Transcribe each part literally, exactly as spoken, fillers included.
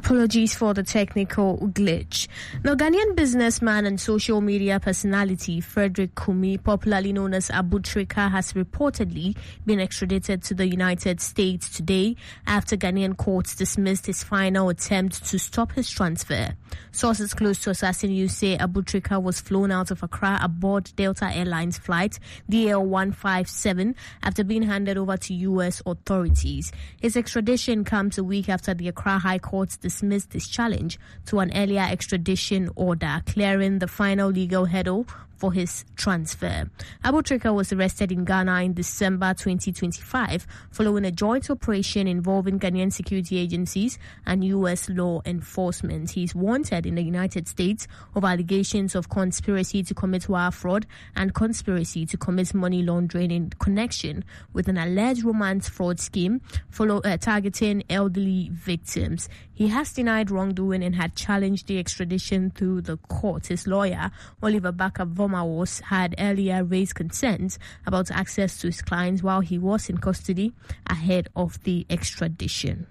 Apologies for the technical glitch. Now, Ghanaian businessman and social media personality Frederick Kumi, popularly known as Abutrika, has reportedly been extradited to the United States today after Ghanaian courts dismissed his final attempt to stop his transfer. Sources close to Assassin News say Abutrika was flown out of Accra aboard Delta Airlines flight D L one five seven after being handed over to U S authorities. His extradition comes a week after the Accra High Court dismissed his challenge to an earlier extradition order, clearing the final legal hurdle for his transfer. Abutrika was arrested in Ghana in December twenty twenty-five following a joint operation involving Ghanaian security agencies and U S law enforcement. He's wanted in the United States of allegations of conspiracy to commit wire fraud and conspiracy to commit money laundering in connection with an alleged romance fraud scheme follow, uh, targeting elderly victims. He has denied wrongdoing and had challenged the extradition through the court. His lawyer, Oliver Baka-Vomawos, had earlier raised concerns about access to his clients while he was in custody ahead of the extradition.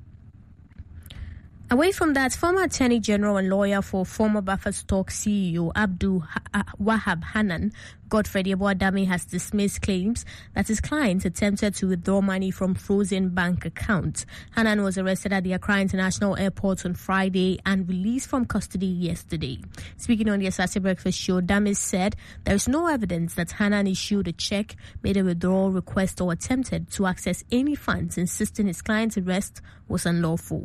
Away from that, former Attorney General and lawyer for former Buffer Stock C E O Abdul Wahab Hanan, Godfrey Adame, has dismissed claims that his clients attempted to withdraw money from frozen bank accounts. Hanan was arrested at the Accra International Airport on Friday and released from custody yesterday. Speaking on the Asase Breakfast Show, Dame said there is no evidence that Hanan issued a check, made a withdrawal request, or attempted to access any funds, insisting his client's arrest was unlawful.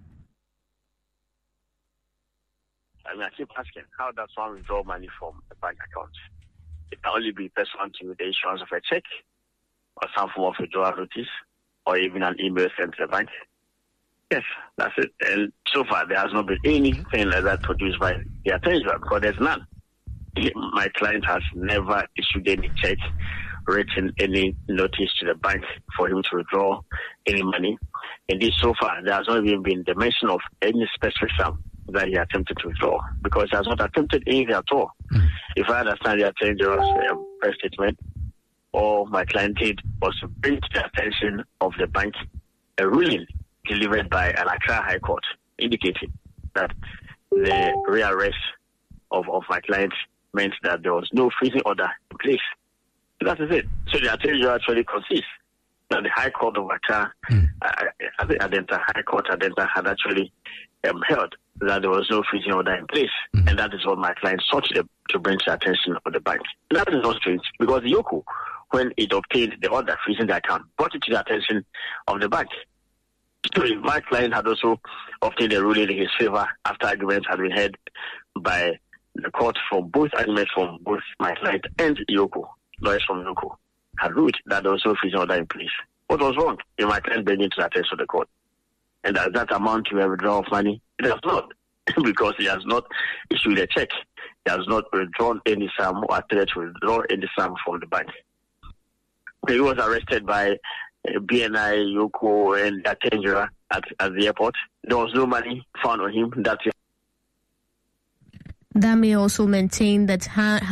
I mean, I keep asking, how does one withdraw money from a bank account? It can only be pursuant to the issuance of a check or some form of withdrawal notice or even an email sent to the bank. Yes, that's it. And so far, there has not been anything like that produced by the Attorney General because there's none. My client has never issued any check, written any notice to the bank for him to withdraw any money. Indeed, so far, there has not even been the mention of any specific sum that he attempted to withdraw because he has not attempted anything at all. Mm. If I understand the Attorney General's uh, press statement, all my client did was to bring to the attention of the bank a ruling delivered by an Accra High Court indicating that the rearrest of, of my client meant that there was no freezing order in place. So that is it. So the Attorney General actually consists that the High Court of Accra, mm. uh, at the Adenta High Court, Adenta had actually um, held that there was no freezing order in place, mm. and that is what my client sought to, to bring to the attention of the bank. That is not strange because the Yoko, when it obtained the order freezing the account, brought it to the attention of the bank. So my client had also obtained a ruling in his favor after arguments had been heard by the court from both arguments from both my client and Yoko, lawyers from Yoko, had ruled that there was no freezing order in place. What was wrong in my client bringing it to the attention of the court? And does that amount to a withdrawal of money? It does not, because he has not issued a check. He has not withdrawn any sum or attempted to withdraw any sum from the bank. He was arrested by B N I, Yoko, and Attorney General at, at the airport. There was no money found on him. That's it. That may also maintain that. Ha-